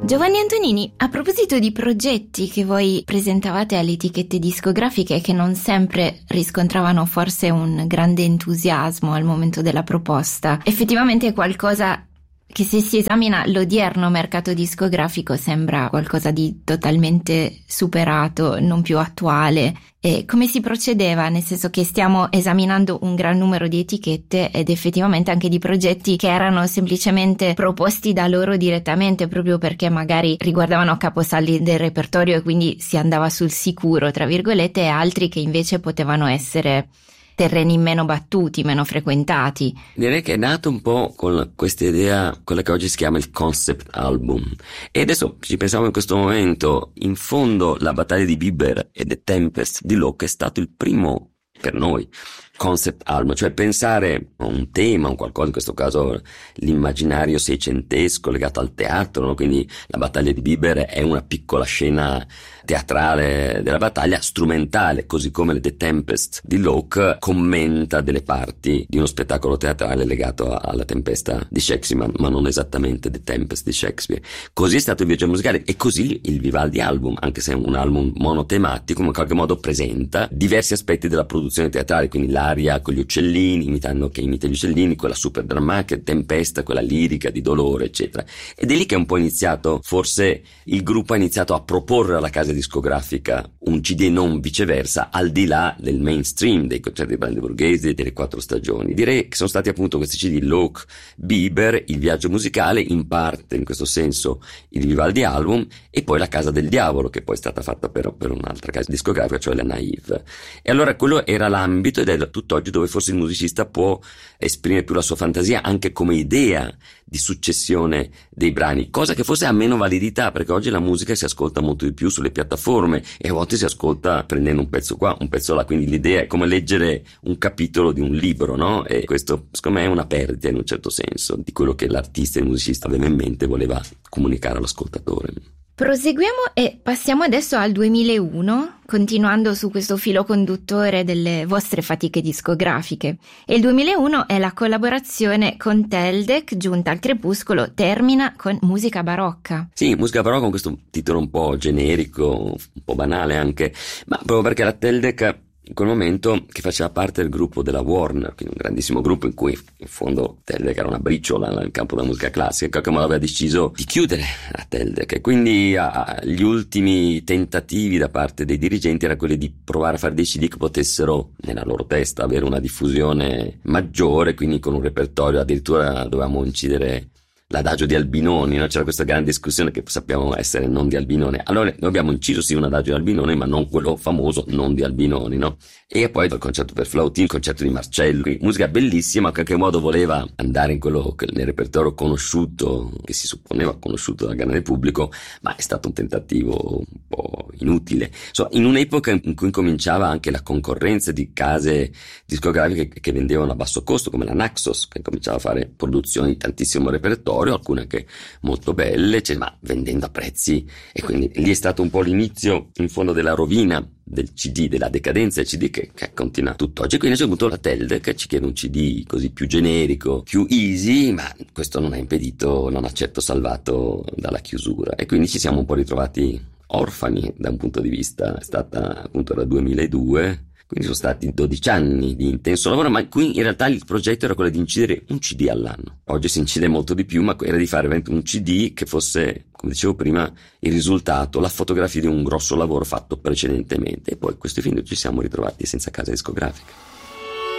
Giovanni Antonini, a proposito di progetti che voi presentavate alle etichette discografiche che non sempre riscontravano forse un grande entusiasmo al momento della proposta, effettivamente è qualcosa che, se si esamina l'odierno mercato discografico, sembra qualcosa di totalmente superato, non più attuale. E come si procedeva? Nel senso che stiamo esaminando un gran numero di etichette ed effettivamente anche di progetti che erano semplicemente proposti da loro direttamente, proprio perché magari riguardavano caposaldi del repertorio e quindi si andava sul sicuro, tra virgolette, e altri che invece potevano essere terreni meno battuti, meno frequentati. Direi che è nato un po' con questa idea, quella che oggi si chiama il concept album. E adesso ci pensiamo in questo momento, in fondo la battaglia di Bieber e The Tempest di Locke è stato il primo, per noi, concept album, cioè pensare a un tema, un qualcosa, in questo caso l'immaginario seicentesco legato al teatro, no? Quindi la battaglia di Bieber è una piccola scena teatrale della battaglia, strumentale, così come The Tempest di Locke commenta delle parti di uno spettacolo teatrale legato alla tempesta di Shakespeare, ma non esattamente The Tempest di Shakespeare. Così è stato il viaggio musicale e così il Vivaldi album, anche se è un album monotematico, ma in qualche modo presenta diversi aspetti della produzione teatrale, quindi l'aria con gli uccellini, che imita gli uccellini, quella super drammatica, tempesta, quella lirica di dolore, eccetera. Ed è lì che è un po' iniziato, forse il gruppo ha iniziato a proporre alla casa discografica un CD e non viceversa, al di là del mainstream dei concerti brandeburghesi e delle 4 stagioni. Direi che sono stati appunto questi CD Locke, Bieber, il viaggio musicale, in parte in questo senso il Vivaldi album, e poi la Casa del Diavolo, che poi è stata fatta però per un'altra casa discografica, cioè la Naive. E allora quello era l'ambito, ed è tutt'oggi dove forse il musicista può esprimere più la sua fantasia anche come idea di successione dei brani, cosa che forse ha meno validità, perché oggi la musica si ascolta molto di più sulle piattaforme e a volte si ascolta prendendo un pezzo qua, un pezzo là, quindi l'idea è come leggere un capitolo di un libro, no? E questo secondo me è una perdita in un certo senso di quello che l'artista e il musicista aveva in mente e voleva comunicare all'ascoltatore. Proseguiamo e passiamo adesso al 2001, continuando su questo filo conduttore delle vostre fatiche discografiche. E il 2001 è la collaborazione con Teldec, giunta al crepuscolo, termina con Musica barocca. Sì, Musica barocca con questo titolo un po' generico, un po' banale anche, ma proprio perché la Teldec in quel momento, che faceva parte del gruppo della Warner, quindi un grandissimo gruppo in cui in fondo Teldec era una briciola nel campo della musica classica, in qualche modo aveva deciso di chiudere a Teldec, e quindi gli ultimi tentativi da parte dei dirigenti era quelli di provare a fare dei CD che potessero nella loro testa avere una diffusione maggiore, quindi con un repertorio, addirittura dovevamo incidere l'adagio di Albinoni, no? C'era questa grande discussione che sappiamo essere non di Albinoni. Allora noi abbiamo inciso sì un adagio di Albinoni, ma non quello famoso non di Albinoni, no? E poi il concerto per flauti, il concerto di Marcello, musica bellissima, in qualche modo voleva andare in quello nel repertorio conosciuto, che si supponeva conosciuto dal grande pubblico, ma è stato un tentativo un po' inutile. In un'epoca in cui cominciava anche la concorrenza di case discografiche che vendevano a basso costo, come la Naxos, che cominciava a fare produzioni di tantissimo repertorio, alcune anche molto belle, ma vendendo a prezzi, e quindi lì è stato un po' l'inizio in fondo della rovina del CD, della decadenza del CD che continua tutt'oggi. Quindi c'è avuto la Teldec che ci chiede un CD così più generico, più easy, ma questo non ha impedito, non ha certo salvato dalla chiusura, e quindi ci siamo un po' ritrovati orfani da un punto di vista. È stata appunto era 2002, quindi sono stati 12 anni di intenso lavoro, ma qui in realtà il progetto era quello di incidere un CD all'anno. Oggi si incide molto di più, ma era di fare veramente un CD che fosse, come dicevo prima, il risultato, la fotografia di un grosso lavoro fatto precedentemente. E poi questo film ci siamo ritrovati senza casa discografica.